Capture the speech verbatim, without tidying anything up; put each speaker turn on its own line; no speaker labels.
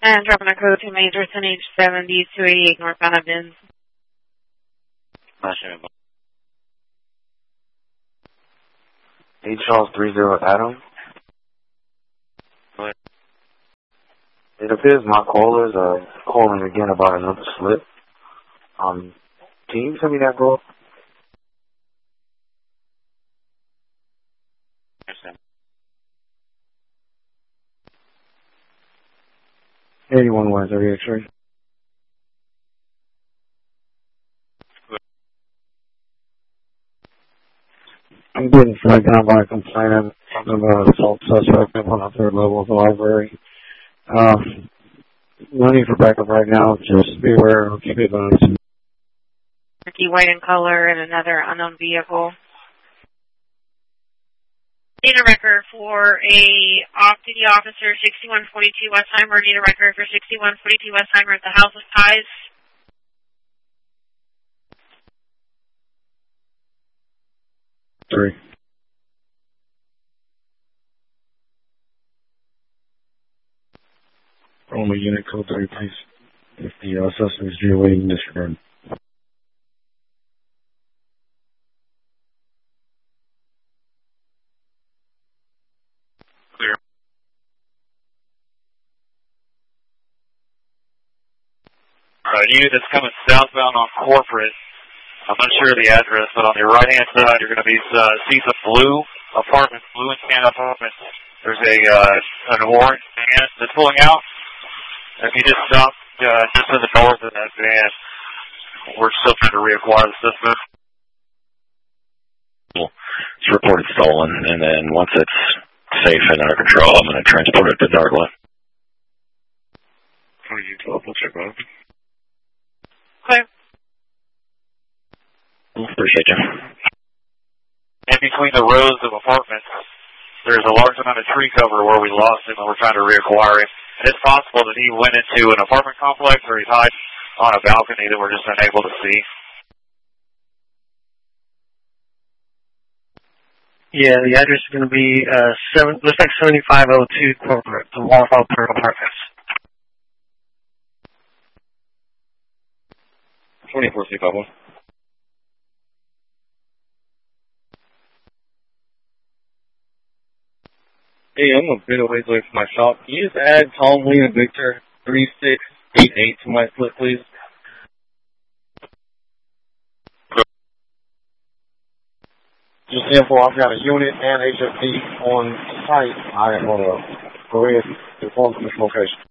And dropping a code to Major N H seventy, two eighty-eight northbound of Benz.
H Charles three zero Adam.
Go ahead.
It appears my caller's uh, calling again about another slip. Um, can you tell me that, bro? eighty-one one thirty X-ray. I'm getting flagged down by a complainant about an assault suspect up on the third level of the library. Um, no need for backup right now. Just be aware of keep it on.
Ricky white in color and another unknown vehicle. Need a record for a off-duty officer, sixty-one forty-two Westheimer. Need a record for sixty-one forty-two Westheimer at the House of Pies.
Three. Only unit code three, please. If the uh, suspect is due waiting disregard.
Clear. Alright, unit that's coming southbound on Corporate. I'm not sure of the address, but on your right-hand side, you're going to be uh, see some blue apartments, blue and tan apartments. There's a uh, an orange van that's pulling out. If you just stop uh, just to the north of that van, we're still trying to reacquire the system.
It's reported stolen, and then once it's safe and under control, I'm going to transport it to Dartla.
Are you twelve? We'll check on it.
Clear.
Appreciate you.
In between the rows of apartments, there's a large amount of tree cover where we lost him and we're trying to reacquire him. And it's possible that he went into an apartment complex or he's hiding on a balcony that we're just unable to see.
Yeah, the address is going to be, uh, seven, looks like seventy-five oh two Corporate, the Waterfall Park Apartments.
twenty-four C five one. Hey, I'm a bit away from my shop. Can you just add Tom, Lee, and Victor three six eight eight to my slip, please? Just info, I've got a unit and H F D on site. I want to go ahead and inform this location.